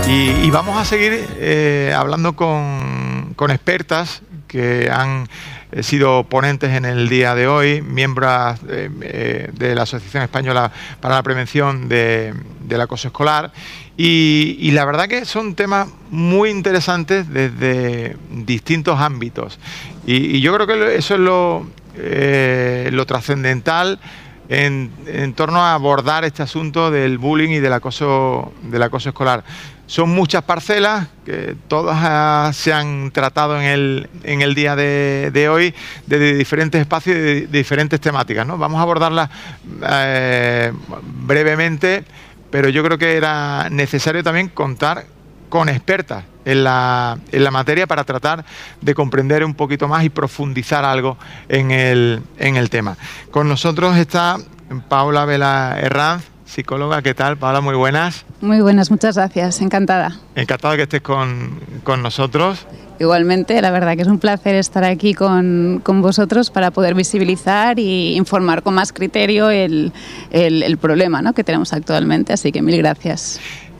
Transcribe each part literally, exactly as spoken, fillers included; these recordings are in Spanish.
Y, y vamos a seguir eh, hablando con, con expertas que han eh, sido ponentes en el día de hoy, miembros eh, eh, de la Asociación Española para la Prevención de, del Acoso Escolar. Y, y la verdad que son temas muy interesantes desde distintos ámbitos. Y, y yo creo que eso es lo, eh, lo trascendental en, en torno a abordar este asunto del bullying y del acoso, del acoso escolar. Son muchas parcelas que todas uh, se han tratado en el, en el día de, de hoy desde diferentes espacios y de, de diferentes temáticas, ¿no? Vamos a abordarlas eh, brevemente, pero yo creo que era necesario también contar con expertas en la, en la materia para tratar de comprender un poquito más y profundizar algo en el, en el tema. Con nosotros está Paula Vela Herranz, psicóloga. ¿Qué tal, Paula? Muy buenas. Muy buenas, muchas gracias. Encantada. Encantado de que estés con, con nosotros. Igualmente, la verdad que es un placer estar aquí con, con vosotros para poder visibilizar y informar con más criterio el, el, el problema, ¿no?, que tenemos actualmente. Así que mil gracias.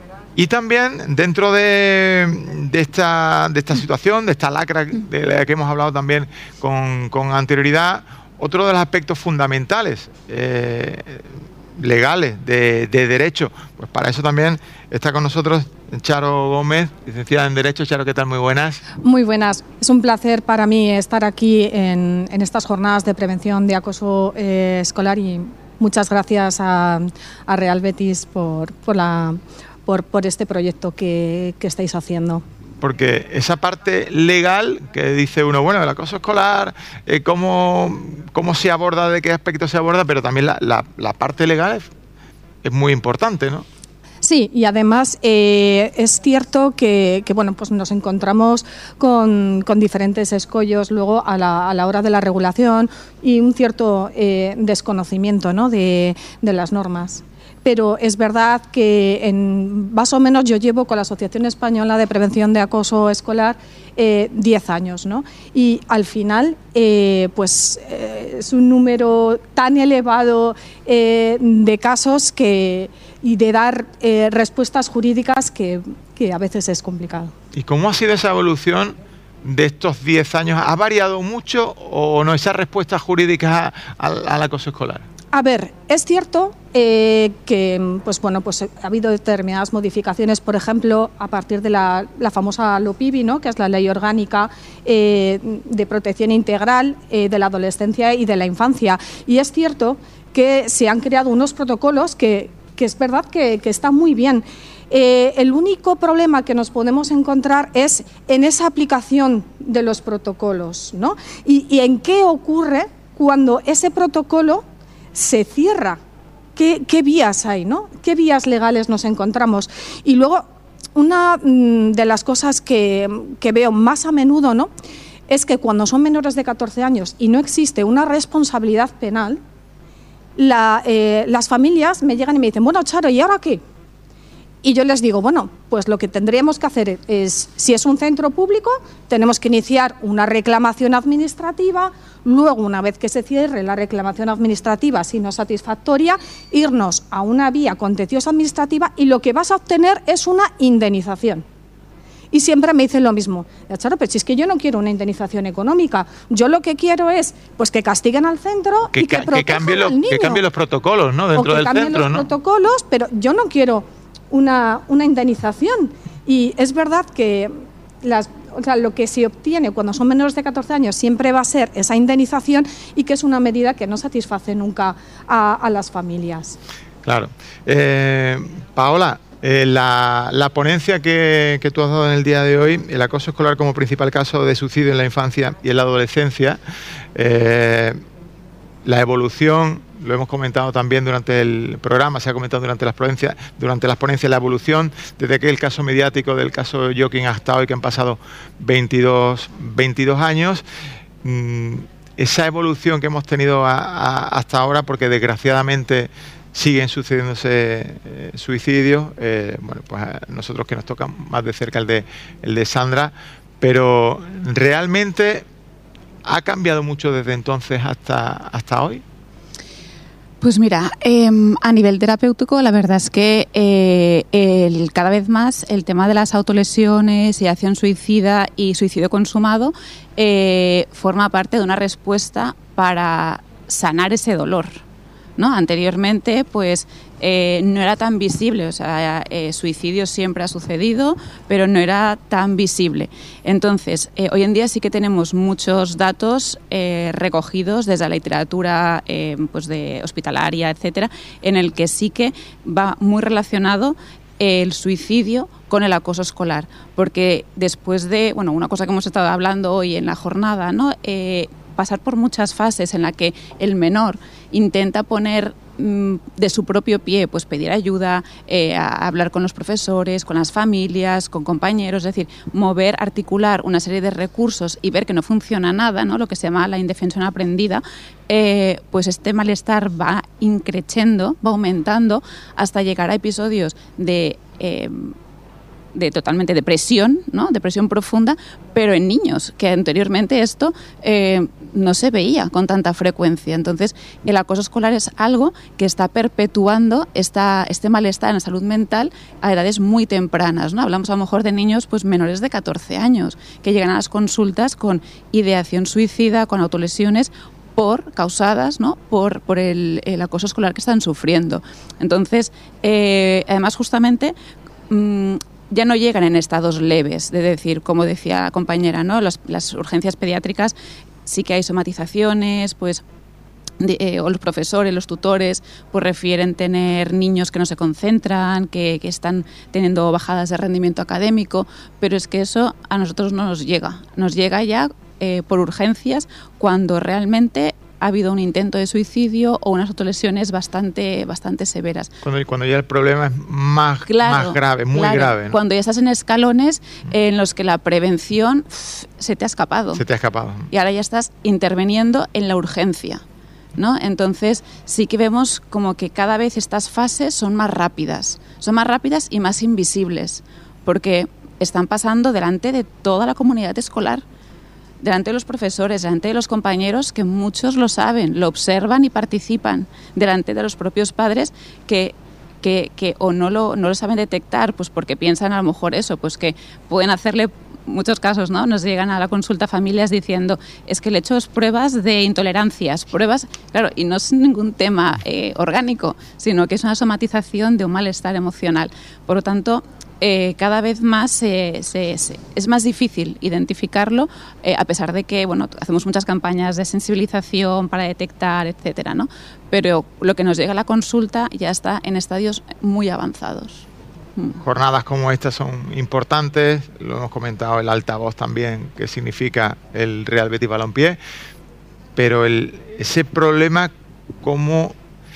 Y también dentro de, de, esta, de esta situación, de esta lacra de la que hemos hablado también con, con anterioridad, otro de los aspectos fundamentales eh, legales, de, de derecho, pues para eso también está con nosotros Charo Gómez, licenciada en Derecho. Charo, ¿qué tal? Muy buenas. Muy buenas. Es un placer para mí estar aquí en, en estas jornadas de prevención de acoso eh, escolar y muchas gracias a, a Real Betis por, por, la, por, por este proyecto que, que estáis haciendo. Porque esa parte legal que dice uno, bueno, el acoso escolar, eh, cómo, cómo se aborda, de qué aspecto se aborda, pero también la, la, la parte legal es, es muy importante, ¿no? Sí, y además eh, es cierto que, que bueno, pues nos encontramos con, con diferentes escollos luego a la, a la hora de la regulación y un cierto eh, desconocimiento, ¿no?, de, de las normas. Pero es verdad que en más o menos yo llevo con la Asociación Española de Prevención de Acoso Escolar eh, diez años, ¿no? Y al final eh, pues eh, es un número tan elevado eh, de casos que, y de dar eh, respuestas jurídicas que, que a veces es complicado. ¿Y cómo ha sido esa evolución de estos diez años? ¿Ha variado mucho o no esas respuestas jurídicas al, al acoso escolar? A ver, es cierto eh, que pues bueno, pues ha habido determinadas modificaciones, por ejemplo, a partir de la, la famosa LOPIBI, ¿no?, que es la Ley Orgánica eh, de Protección Integral eh, de la Adolescencia y de la Infancia. Y es cierto que se han creado unos protocolos que, que es verdad que, que están muy bien. Eh, el único problema que nos podemos encontrar es en esa aplicación de los protocolos, ¿no? Y, y en qué ocurre cuando ese protocolo se cierra. ¿Qué, qué vías hay, ¿no? ¿Qué vías legales nos encontramos? Y luego, una de las cosas que, que veo más a menudo, ¿no?, es que cuando son menores de catorce años y no existe una responsabilidad penal, la, eh, las familias me llegan y me dicen, bueno, Charo, ¿y ahora qué? Y yo les digo, bueno, pues lo que tendríamos que hacer es, si es un centro público, tenemos que iniciar una reclamación administrativa, luego, una vez que se cierre la reclamación administrativa, si no es satisfactoria, irnos a una vía contenciosa administrativa y lo que vas a obtener es una indemnización. Y siempre me dicen lo mismo, ya, Charo, pero si es que yo no quiero una indemnización económica, yo lo que quiero es pues que castiguen al centro que, y que, que protejan cambien los, al niño. Que cambien los protocolos, ¿no?, dentro o que del cambien centro, los ¿no? protocolos, pero yo no quiero una, una indemnización. Y es verdad que las, o sea, lo que se obtiene cuando son menores de catorce años siempre va a ser esa indemnización y que es una medida que no satisface nunca a, a las familias. Claro. Eh, Paola, eh, la, la ponencia que, que tú has dado en el día de hoy, el acoso escolar como principal caso de suicidio en la infancia y en la adolescencia, eh, la evolución, lo hemos comentado también durante el programa, se ha comentado durante las ponencias, durante las ponencias la evolución desde aquel caso mediático del caso Joaquín hasta hoy, que han pasado veintidós años. Mm, esa evolución que hemos tenido a, a, hasta ahora, porque desgraciadamente siguen sucediéndose eh, suicidios, eh, bueno, pues a nosotros que nos toca más de cerca el de, el de Sandra, pero realmente ¿ha cambiado mucho desde entonces hasta, hasta hoy? Pues mira, eh, a nivel terapéutico la verdad es que eh, el, cada vez más el tema de las autolesiones, ideación suicida y suicidio consumado eh, forma parte de una respuesta para sanar ese dolor, ¿no? Anteriormente, pues eh, no era tan visible, o sea, eh, suicidio siempre ha sucedido, pero no era tan visible. Entonces, eh, hoy en día sí que tenemos muchos datos eh, recogidos desde la literatura eh, pues de hospitalaria, etcétera, en el que sí que va muy relacionado el suicidio con el acoso escolar, porque después de, bueno, una cosa que hemos estado hablando hoy en la jornada, ¿no? Eh, pasar por muchas fases en la que el menor intenta poner mmm, de su propio pie, pues pedir ayuda, eh, a hablar con los profesores, con las familias, con compañeros, es decir, mover, articular una serie de recursos y ver que no funciona nada, ¿no? Lo que se llama la indefensión aprendida, eh, pues este malestar va increciendo, va aumentando hasta llegar a episodios de... Eh, de totalmente depresión, ¿no? Depresión profunda, pero en niños, que anteriormente esto eh, no se veía con tanta frecuencia. Entonces, el acoso escolar es algo que está perpetuando esta, este malestar en la salud mental a edades muy tempranas, ¿no? Hablamos a lo mejor de niños pues menores de catorce años, que llegan a las consultas con ideación suicida, con autolesiones, por causadas, ¿no? por, por el, el acoso escolar que están sufriendo. Entonces, eh, además, justamente... Mmm, ya no llegan en estados leves, de decir, como decía la compañera, ¿no? Las, las urgencias pediátricas sí que hay somatizaciones, pues, de, eh, o los profesores, los tutores, pues refieren tener niños que no se concentran, que, que están teniendo bajadas de rendimiento académico, pero es que eso a nosotros no nos llega, nos llega ya eh, por urgencias cuando realmente ha habido un intento de suicidio o unas autolesiones bastante, bastante severas. Cuando, cuando ya el problema es más, claro, más grave, muy claro, grave, ¿no? Cuando ya estás en escalones en los que la prevención pff, se te ha escapado. Se te ha escapado. Y ahora ya estás interviniendo en la urgencia, ¿no? Entonces sí que vemos como que cada vez estas fases son más rápidas, son más rápidas y más invisibles, porque están pasando delante de toda la comunidad escolar, delante de los profesores, delante de los compañeros, que muchos lo saben, lo observan y participan, delante de los propios padres que, que, que o no lo, no lo saben detectar, pues porque piensan a lo mejor eso, pues que pueden hacerle, muchos casos, ¿no? Nos llegan a la consulta familias diciendo, es que le he hecho pruebas de intolerancias, pruebas, claro, y no es ningún tema eh, orgánico, sino que es una somatización de un malestar emocional. Por lo tanto, Eh, cada vez más eh, se, se, es más difícil identificarlo, eh, a pesar de que bueno, hacemos muchas campañas de sensibilización para detectar, etcétera, ¿no? Pero lo que nos llega a la consulta ya está en estadios muy avanzados. Jornadas como estas son importantes, lo hemos comentado, el altavoz también, que significa el Real Betis Balompié, pero el, ese problema, ¿cómo,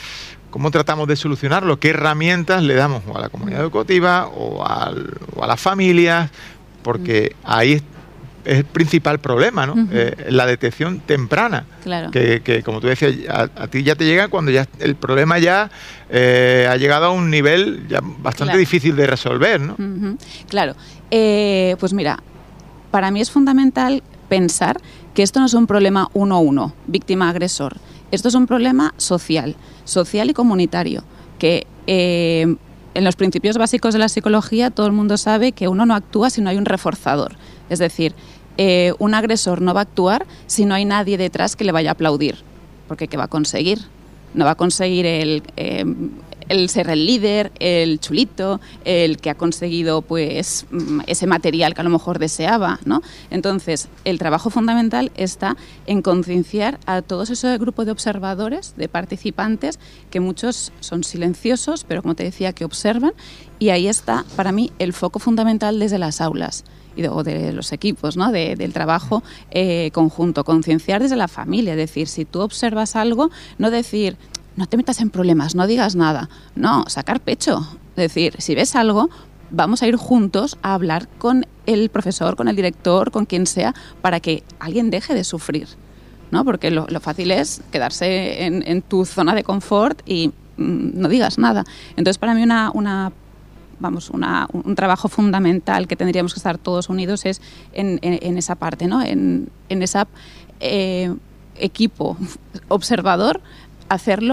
cómo tratamos de solucionarlo? ¿Qué herramientas le damos a la comunidad educativa o, al, o a las familias? Porque ahí es, es el principal problema, ¿no? Uh-huh. Eh, la detección temprana. Claro. Que, que como tú decías, a, a ti ya te llega cuando ya el problema ya eh, ha llegado a un nivel ya bastante claro. difícil de resolver, ¿no? Uh-huh. Claro. Eh, pues mira, para mí es fundamental pensar que esto no es un problema uno a uno, víctima-agresor. Esto es un problema social, social y comunitario, que eh, en los principios básicos de la psicología todo el mundo sabe que uno no actúa si no hay un reforzador. Es decir, eh, un agresor no va a actuar si no hay nadie detrás que le vaya a aplaudir, porque ¿qué va a conseguir? No va a conseguir el, eh, el ser el líder, el chulito, el que ha conseguido pues ese material que a lo mejor deseaba, ¿no? Entonces, el trabajo fundamental está en concienciar a todos ese grupo de observadores, de participantes, que muchos son silenciosos, pero como te decía, que observan, y ahí está, para mí, el foco fundamental desde las aulas y de, o de los equipos, ¿no? de, del trabajo eh, conjunto, concienciar desde la familia, es decir, si tú observas algo, no decir, no te metas en problemas, no digas nada, no, sacar pecho, es decir, si ves algo, vamos a ir juntos a hablar con el profesor, con el director, con quien sea, para que alguien deje de sufrir, ¿no? Porque lo, lo fácil es quedarse en, en tu zona de confort y mm, no digas nada. Entonces, para mí una, una vamos, una, un trabajo fundamental que tendríamos que estar todos unidos es en, en, en esa parte, ¿no? En, en esa eh, equipo observador, hacerlo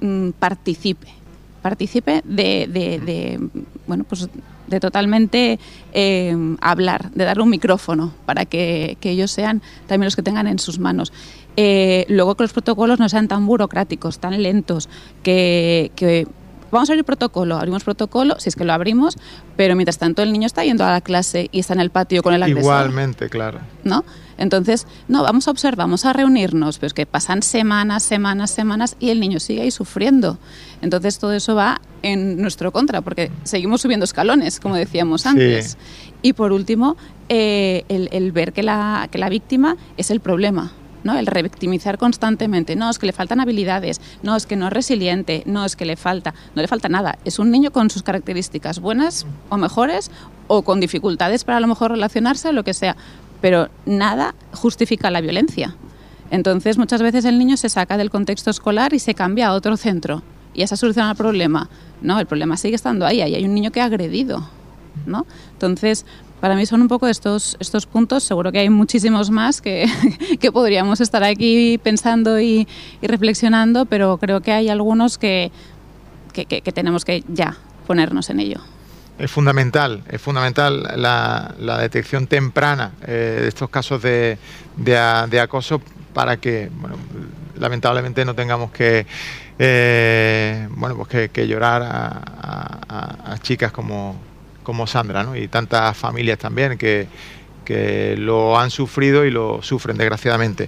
mm, participe, participe de, de, de, bueno, pues de totalmente eh, hablar, de darle un micrófono para que, que ellos sean también los que tengan en sus manos. Eh, luego que los protocolos no sean tan burocráticos, tan lentos, que, que vamos a abrir protocolo, abrimos protocolo, si es que lo abrimos, pero mientras tanto el niño está yendo a la clase y está en el patio con el agresor. Igualmente, claro. ¿No? Entonces, no, vamos a observar, vamos a reunirnos, pero es que pasan semanas, semanas, semanas y el niño sigue ahí sufriendo. Entonces todo eso va en nuestro contra, porque seguimos subiendo escalones, como decíamos antes. Sí. Y por último, eh, el, el ver que la, que la víctima es el problema, ¿no? El revictimizar constantemente. No, es que le faltan habilidades, no, es que no es resiliente, no, es que le falta, no le falta nada. Es un niño con sus características buenas o mejores, o con dificultades para a lo mejor relacionarse o lo que sea, pero nada justifica la violencia. Entonces muchas veces el niño se saca del contexto escolar y se cambia a otro centro y ya se soluciona el problema. No, el problema sigue estando ahí, ahí hay un niño que ha agredido, ¿no? Entonces, para mí son un poco estos, estos puntos, seguro que hay muchísimos más que, que podríamos estar aquí pensando y, y reflexionando, pero creo que hay algunos que, que, que, que tenemos que ya ponernos en ello. Es fundamental, es fundamental la, la detección temprana eh, de estos casos de, de, de acoso para que, bueno, lamentablemente no tengamos que, eh, bueno, pues que, que llorar a, a, a chicas como, como Sandra, ¿no? Y tantas familias también que, que lo han sufrido y lo sufren, desgraciadamente.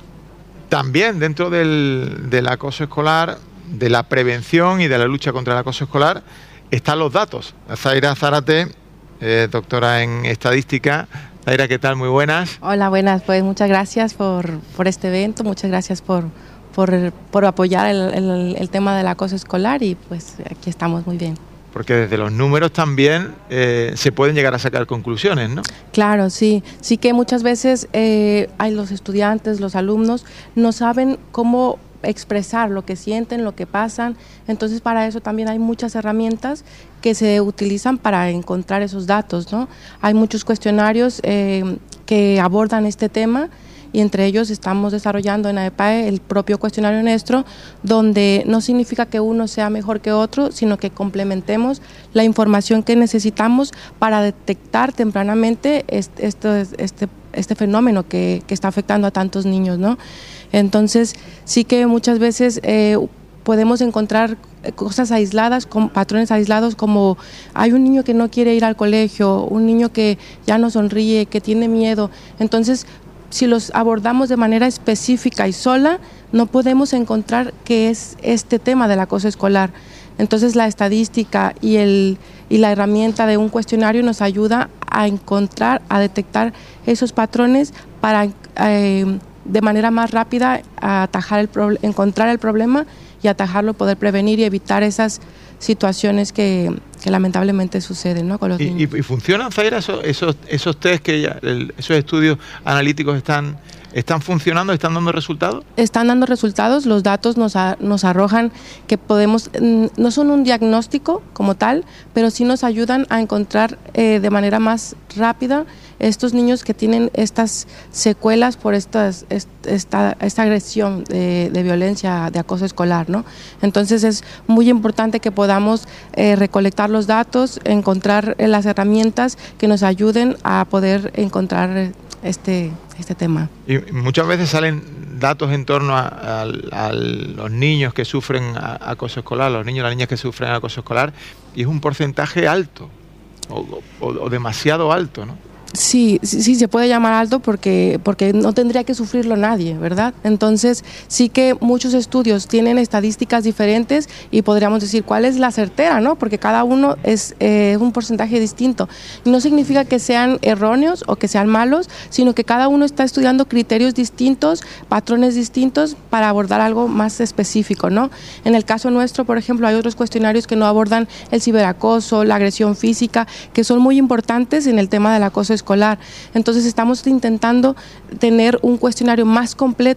También dentro del, del acoso escolar, de la prevención y de la lucha contra el acoso escolar, están los datos. Zaira Zárate, eh, doctora en estadística. Zaira, ¿qué tal? Muy buenas. Hola, buenas. Pues muchas gracias por, por este evento, muchas gracias por, por, por apoyar el, el, el tema del acoso escolar y pues aquí estamos muy bien. Porque desde los números también eh, se pueden llegar a sacar conclusiones, ¿no? Claro, sí. Sí que muchas veces eh, hay los estudiantes, los alumnos, no saben cómo expresar lo que sienten, lo que pasan. Entonces para eso también hay muchas herramientas que se utilizan para encontrar esos datos, ¿no? Hay muchos cuestionarios eh, que abordan este tema y entre ellos estamos desarrollando en AEPAE el propio cuestionario Nestro, donde no significa que uno sea mejor que otro, sino que complementemos la información que necesitamos para detectar tempranamente este, este, este, este fenómeno que, que está afectando a tantos niños, ¿no? Entonces sí que muchas veces eh, podemos encontrar cosas aisladas, con patrones aislados, como hay un niño que no quiere ir al colegio, un niño que ya no sonríe, que tiene miedo. Entonces, si los abordamos de manera específica y sola, no podemos encontrar qué es este tema del acoso escolar. Entonces la estadística y, el, y la herramienta de un cuestionario nos ayuda a encontrar, a detectar esos patrones para eh, de manera más rápida a atajar el pro, encontrar el problema y atajarlo, poder prevenir y evitar esas situaciones que, que lamentablemente suceden, ¿no? Con los ¿Y, niños. y, y funcionan, Zaira, esos, esos, esos test que ya, el, esos estudios analíticos están, están funcionando, están dando resultados? Están dando resultados, los datos nos, a, nos arrojan que podemos, no son un diagnóstico como tal, pero sí nos ayudan a encontrar eh, de manera más rápida estos niños que tienen estas secuelas por estas, esta, esta agresión de, de violencia, de acoso escolar, ¿no? Entonces es muy importante que podamos eh, recolectar los datos, encontrar eh, las herramientas que nos ayuden a poder encontrar este, este tema. Y muchas veces salen datos en torno a, a, a los niños que sufren acoso escolar, los niños y las niñas que sufren acoso escolar, y es un porcentaje alto o, o, o demasiado alto, ¿no? Sí, sí, sí, se puede llamar alto porque, porque no tendría que sufrirlo nadie, ¿verdad? Entonces sí que muchos estudios tienen estadísticas diferentes y podríamos decir cuál es la certera, ¿no? Porque cada uno es eh, un porcentaje distinto. No significa que sean erróneos o que sean malos, sino que cada uno está estudiando criterios distintos, patrones distintos para abordar algo más específico, ¿no? En el caso nuestro, por ejemplo, hay otros cuestionarios que no abordan el ciberacoso, la agresión física, que son muy importantes en el tema del acoso escolar. Entonces estamos intentando tener un cuestionario más completo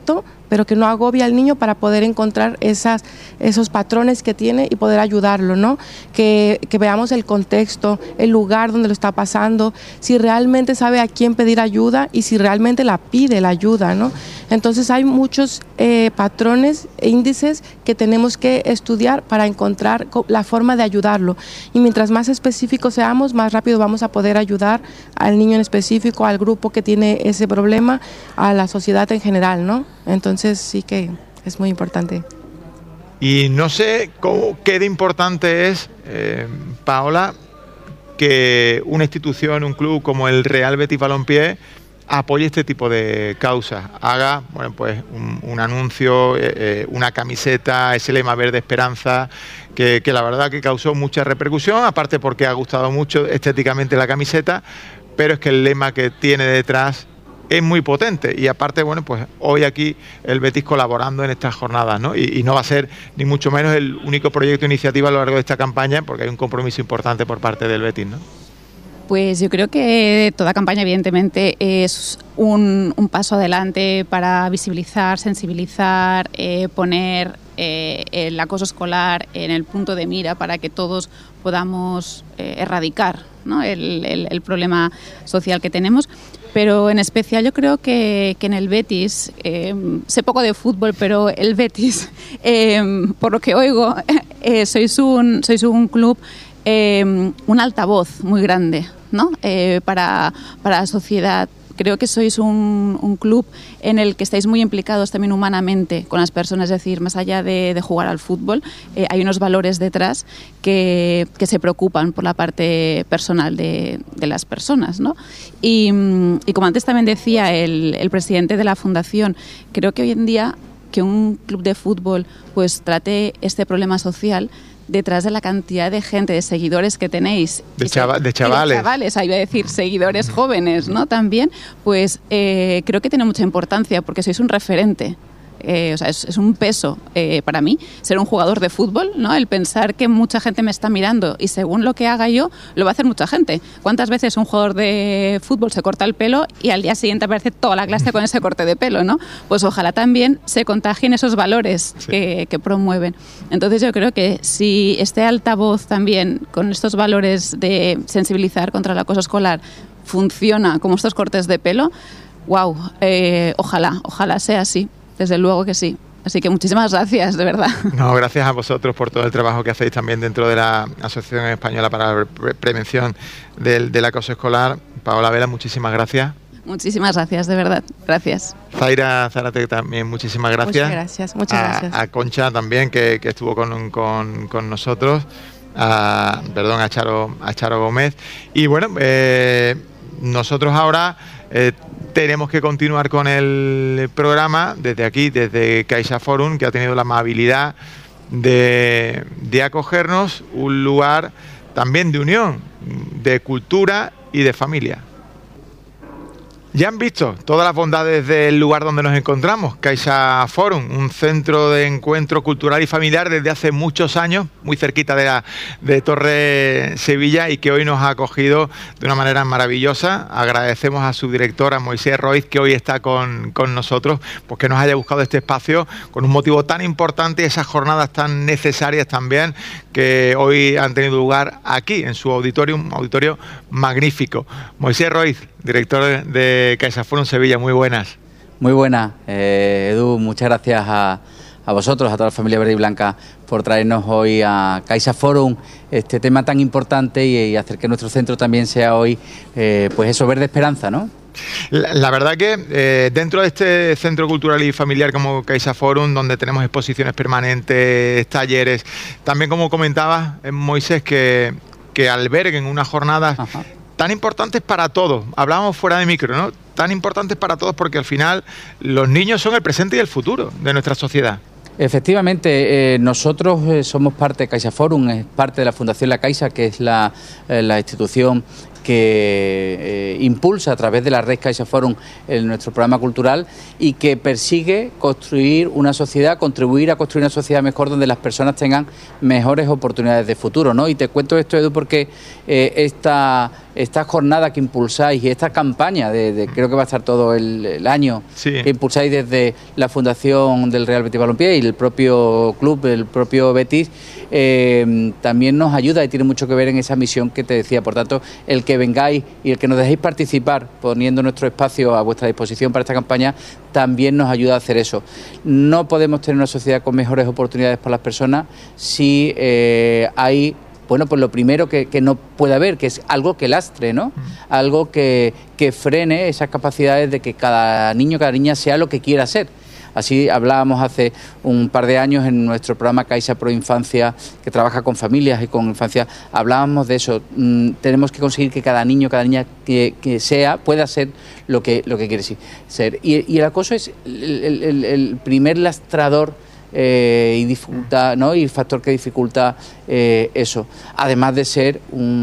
pero que no agobie al niño para poder encontrar esas, esos patrones que tiene y poder ayudarlo, ¿no? Que, que veamos el contexto, el lugar donde lo está pasando, si realmente sabe a quién pedir ayuda y si realmente la pide la ayuda, ¿no? Entonces hay muchos eh, patrones e índices que tenemos que estudiar para encontrar la forma de ayudarlo. Y mientras más específicos seamos, más rápido vamos a poder ayudar al niño en específico, al grupo que tiene ese problema, a la sociedad en general, ¿no? Entonces sí que es muy importante. Y no sé cómo, qué de importante es, eh, Paola, que una institución, un club como el Real Betis Balompié apoye este tipo de causas, haga bueno pues un, un anuncio, eh, eh, una camiseta, ese lema verde esperanza, que, que la verdad que causó mucha repercusión, aparte porque ha gustado mucho estéticamente la camiseta, pero es que el lema que tiene detrás es muy potente y aparte, bueno, pues hoy aquí el Betis colaborando en estas jornadas, ¿no? Y, y no va a ser ni mucho menos el único proyecto de iniciativa a lo largo de esta campaña, porque hay un compromiso importante por parte del Betis, ¿no? Pues yo creo que toda campaña, evidentemente, es un, un paso adelante para visibilizar, sensibilizar, eh, poner eh, el acoso escolar en el punto de mira para que todos podamos eh, erradicar, ¿no? el, el, el problema social que tenemos. Pero en especial yo creo que, que en el Betis, eh, sé poco de fútbol, pero el Betis, eh, por lo que oigo, eh, sois un, sois un club, eh, un altavoz muy grande, ¿no? Eh, para, para la sociedad. Creo que sois un, un club en el que estáis muy implicados también humanamente con las personas, es decir, más allá de, de jugar al fútbol, eh, hay unos valores detrás que, que se preocupan por la parte personal de, de las personas, ¿no? Y, y como antes también decía el, el presidente de la fundación, creo que hoy en día que un club de fútbol pues trate este problema social detrás de la cantidad de gente, de seguidores que tenéis. De, chava, de chavales. De chavales, ahí iba a decir seguidores jóvenes, ¿no? También, pues eh, creo que tiene mucha importancia porque sois un referente. Eh, o sea, es, es un peso eh, para mí ser un jugador de fútbol, ¿no? El pensar que mucha gente me está mirando y según lo que haga yo, lo va a hacer mucha gente. ¿Cuántas veces un jugador de fútbol se corta el pelo y al día siguiente aparece toda la clase con ese corte de pelo, ¿no? Pues ojalá también se contagien esos valores sí. que, que promueven. Entonces yo creo que si este altavoz también con estos valores de sensibilizar contra el acoso escolar funciona como estos cortes de pelo, wow, eh, ojalá, ojalá sea así. Desde luego que sí. Así que muchísimas gracias, de verdad. No, gracias a vosotros por todo el trabajo que hacéis también dentro de la Asociación Española para la Pre- Prevención del, del Acoso Escolar. Paola Vela, muchísimas gracias. Muchísimas gracias, de verdad. Gracias. Zaira Zárate también, muchísimas gracias. Muchas gracias, muchas a, gracias. A Concha también, que, que estuvo con, con, con nosotros. A, perdón, a Charo, a Charo Gómez. Y bueno, eh, nosotros ahora... Eh, tenemos que continuar con el programa desde aquí, desde Caixa Forum, que ha tenido la amabilidad de, de acogernos, un lugar también de unión, de cultura y de familia. Ya han visto todas las bondades del lugar donde nos encontramos, Caixa Forum, un centro de encuentro cultural y familiar desde hace muchos años, muy cerquita de la de Torre Sevilla y que hoy nos ha acogido de una manera maravillosa. Agradecemos a su director, a Moisés Roiz, que hoy está con, con nosotros, pues que nos haya buscado este espacio con un motivo tan importante y esas jornadas tan necesarias también que hoy han tenido lugar aquí, en su auditorio, un auditorio magnífico. Moisés Roiz, director de Caixa Forum Sevilla, muy buenas. Muy buenas, eh, Edu, muchas gracias a, a vosotros, a toda la familia verde y blanca, por traernos hoy a Caixa Forum este tema tan importante y, y hacer que nuestro centro también sea hoy, eh, pues eso, verde esperanza, ¿no? La, la verdad que eh, dentro de este centro cultural y familiar como Caixa Forum, donde tenemos exposiciones permanentes, talleres, también como comentabas, Moisés, que, que alberguen unas jornadas Ajá. tan importantes para todos. Hablábamos fuera de micro, ¿no? Tan importantes para todos porque al final los niños son el presente y el futuro de nuestra sociedad. Efectivamente, eh, nosotros eh, somos parte de Caixa Forum, es parte de la Fundación La Caixa, que es la, eh, la institución que eh, impulsa a través de la red CaixaForum en nuestro programa cultural y que persigue construir una sociedad, contribuir a construir una sociedad mejor donde las personas tengan mejores oportunidades de futuro, ¿no? Y te cuento esto, Edu, porque eh, esta, esta jornada que impulsáis y esta campaña, de, de creo que va a estar todo el, el año, sí, que impulsáis desde la Fundación del Real Betis Balompié y el propio club, el propio Betis, eh, también nos ayuda y tiene mucho que ver en esa misión que te decía. Por tanto, el que vengáis y el que nos dejéis participar poniendo nuestro espacio a vuestra disposición para esta campaña también nos ayuda a hacer eso. No podemos tener una sociedad con mejores oportunidades para las personas si eh, hay, bueno, pues lo primero que, que no puede haber, que es algo que lastre, ¿no? Mm. Algo que, que frene esas capacidades de que cada niño, cada niña sea lo que quiera ser. Así hablábamos hace un par de años en nuestro programa Caixa Pro Infancia, que trabaja con familias y con infancia, hablábamos de eso. Mm, tenemos que conseguir que cada niño, cada niña que, que sea, pueda ser lo que, lo que quiere ser. Y, y el acoso es el, el, el primer lastrador eh, y dificulta, ¿no? Y factor que dificulta eh, eso. Además de ser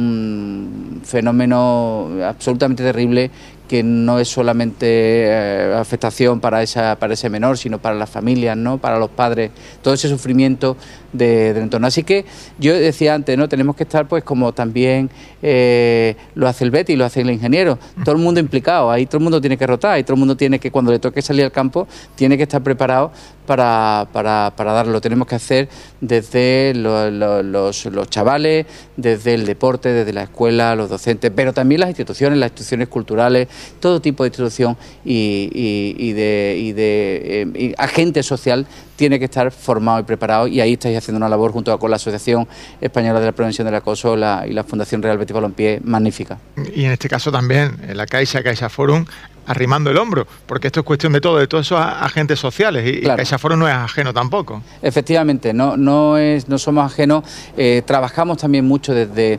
un fenómeno absolutamente terrible, que no es solamente eh, afectación para esa para ese menor, sino para las familias, ¿no? Para los padres, todo ese sufrimiento de, del entorno. Así que yo decía antes, ¿no? Tenemos que estar, pues, como también eh, lo hace el Betis, lo hace el ingeniero, todo el mundo implicado, ahí todo el mundo tiene que rotar, ahí todo el mundo tiene que, cuando le toque salir al campo, tiene que estar preparado para, para, para darlo. Lo tenemos que hacer desde lo, lo, los, los chavales, desde el deporte, desde la escuela, los docentes, pero también las instituciones, las instituciones culturales, todo tipo de institución y, y, y de, y de eh, y agente social tiene que estar formado y preparado, y ahí estáis haciendo una labor junto con la Asociación Española de la Prevención del Acoso la, y la Fundación Real Betis Balompié magnífica. Y en este caso también en la Caixa, CaixaForum, arrimando el hombro, porque esto es cuestión de todo, de todos esos agentes sociales, y, claro, y CaixaForum no es ajeno tampoco. Efectivamente, no, no, es, no somos ajenos, eh, trabajamos también mucho desde,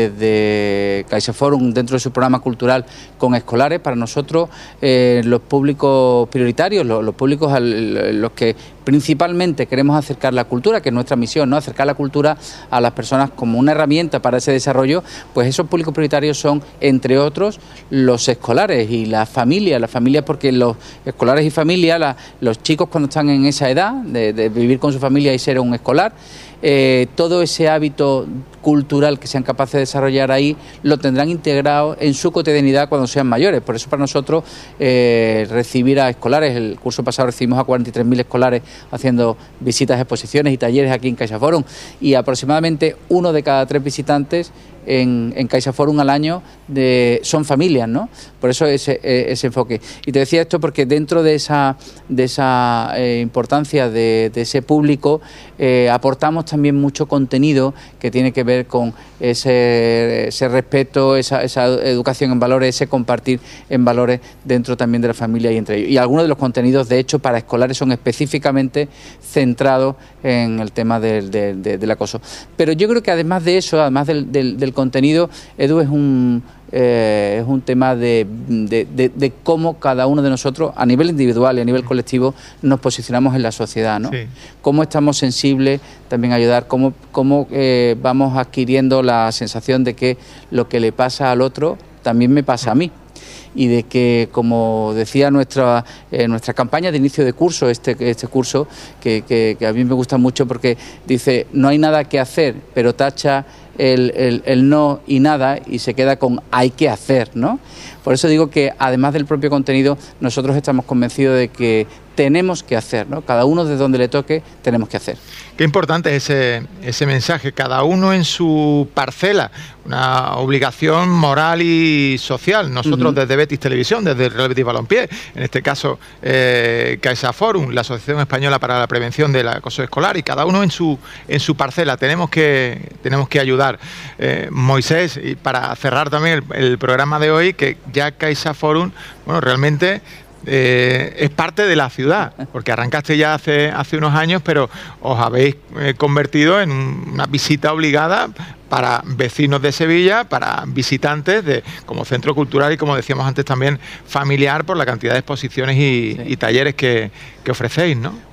desde CaixaForum dentro de su programa cultural con escolares. Para nosotros eh, los públicos prioritarios, los, los públicos al, los que principalmente queremos acercar la cultura, que es nuestra misión, ¿no? Acercar la cultura a las personas como una herramienta para ese desarrollo, pues esos públicos prioritarios son, entre otros, los escolares y las familias, las familias porque los escolares y familias, la, los chicos cuando están en esa edad de, de vivir con su familia y ser un escolar, eh, todo ese hábito cultural que sean capaces de desarrollar ahí lo tendrán integrado en su cotidianidad cuando sean mayores. Por eso para nosotros eh, recibir a escolares, el curso pasado recibimos a cuarenta y tres mil escolares haciendo visitas, exposiciones y talleres aquí en CaixaForum, y aproximadamente uno de cada tres visitantes en, en CaixaForum al año de, son familias, ¿no? Por eso ese, ese enfoque. Y te decía esto porque dentro de esa, de esa eh, importancia de, de ese público eh, aportamos también mucho contenido que tiene que ver con ese, ese respeto, esa, esa educación en valores, ese compartir en valores dentro también de la familia y entre ellos. Y algunos de los contenidos, de hecho, para escolares son específicamente centrados en el tema del, del, del, del acoso. Pero yo creo que además de eso, además del, del, del contenido, Edu, es un... Eh, es un tema de, de, de, de cómo cada uno de nosotros, a nivel individual y a nivel colectivo, nos posicionamos en la sociedad, ¿no? Sí. Cómo estamos sensibles también a ayudar, cómo, cómo eh, vamos adquiriendo la sensación de que lo que le pasa al otro también me pasa a mí. Y de que, como decía nuestra eh, nuestra campaña de inicio de curso, este, este curso, que, que, que a mí me gusta mucho porque dice, no hay nada que hacer, pero tacha el, el, el no y nada y se queda con hay que hacer, ¿no? Por eso digo que, además del propio contenido, nosotros estamos convencidos de que tenemos que hacer, ¿no? Cada uno de donde le toque, tenemos que hacer. Qué importante es ese, ese mensaje, cada uno en su parcela, una obligación moral y social. Nosotros uh-huh. desde Betis Televisión, desde el Real Betis Balompié, en este caso eh, CaixaForum, la Asociación Española para la Prevención del Acoso Escolar, y cada uno en su en su parcela tenemos que tenemos que ayudar. Eh, Moisés, y para cerrar también el, el programa de hoy, que ya CaixaForum, bueno, realmente Eh, es parte de la ciudad, porque arrancaste ya hace, hace unos años, pero os habéis eh, convertido en un, una visita obligada para vecinos de Sevilla, para visitantes de como centro cultural y, como decíamos antes, también familiar, por la cantidad de exposiciones y, sí. y talleres que, que ofrecéis, ¿no?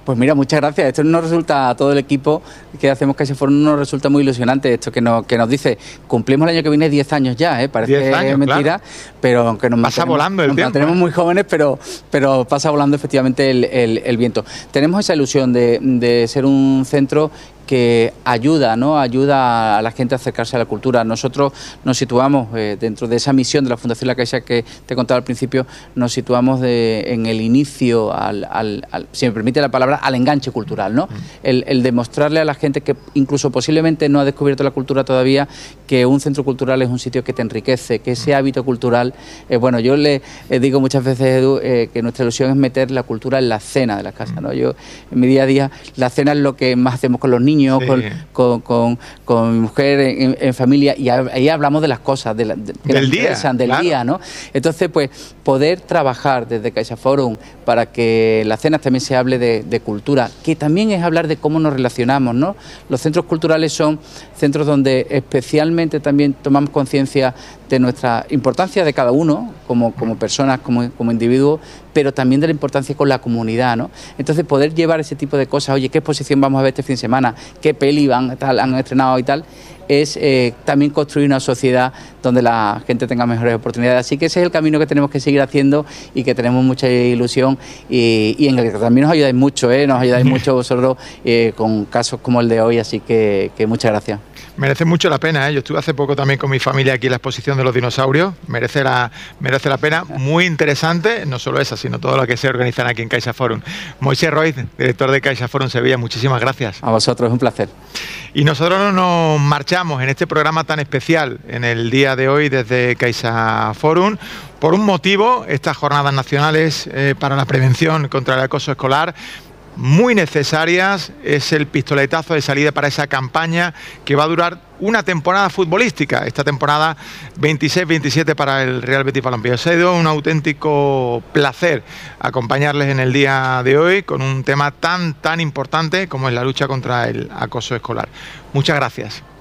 Pues mira, muchas gracias. Esto nos resulta, a todo el equipo que hacemos CaixaForum nos resulta muy ilusionante. Esto que nos, que nos dice, cumplimos el año que viene diez años ya, ¿eh? Parece años, mentira, claro. pero aunque nos pasa volando el nos tiempo. mantenemos ¿eh? muy jóvenes, pero, pero pasa volando efectivamente el, el, el viento. Tenemos esa ilusión de, de ser un centro que ayuda, ¿no? Ayuda a la gente a acercarse a la cultura. Nosotros nos situamos eh, dentro de esa misión de la Fundación La Caixa que te contaba al principio, nos situamos de, en el inicio, al, al, al, si me permite la palabra, al enganche cultural, ¿no? Mm. El, el demostrarle a la gente que incluso posiblemente no ha descubierto la cultura todavía, que un centro cultural es un sitio que te enriquece, que ese hábito cultural, eh, bueno, yo le eh, digo muchas veces, Edu, eh, que nuestra ilusión es meter la cultura en la cena de la casa, ¿no? Yo, en mi día a día, la cena es lo que más hacemos con los niños, Sí. Con, con, con, con mi mujer en, en familia, y ahí hablamos de las cosas de la, de, que del nos día, del claro. día, ¿no? Entonces, pues, poder trabajar desde CaixaForum para que en las cenas también se hable de, de cultura, que también es hablar de cómo nos relacionamos, ¿no? Los centros culturales son centros donde especialmente también tomamos conciencia de nuestra importancia de cada uno, como, como personas, como, como individuos, pero también de la importancia con la comunidad, ¿no? Entonces, poder llevar ese tipo de cosas, oye, ¿qué exposición vamos a ver este fin de semana? ¿Qué peli van, tal, han estrenado y tal? Es eh, también construir una sociedad donde la gente tenga mejores oportunidades. Así que ese es el camino que tenemos que seguir haciendo y que tenemos mucha ilusión y, y en el que también nos ayudáis mucho, ¿eh? Nos ayudáis mucho vosotros eh, con casos como el de hoy, así que, que muchas gracias. Merece mucho la pena, ¿eh? Yo estuve hace poco también con mi familia aquí en la exposición de los dinosaurios. Merece la, merece la pena, muy interesante, no solo esa, sino todo lo que se organizan aquí en CaixaForum. Moisés Roig, director de CaixaForum Sevilla, muchísimas gracias. A vosotros, es un placer. Y nosotros nos marchamos en este programa tan especial en el día de hoy desde CaixaForum. Por un motivo, estas jornadas nacionales eh, para la prevención contra el acoso escolar, muy necesarias, es el pistoletazo de salida para esa campaña que va a durar una temporada futbolística, esta temporada veintiséis veintisiete para el Real Betis Balompié. Ha sido un auténtico placer acompañarles en el día de hoy con un tema tan, tan importante como es la lucha contra el acoso escolar. Muchas gracias.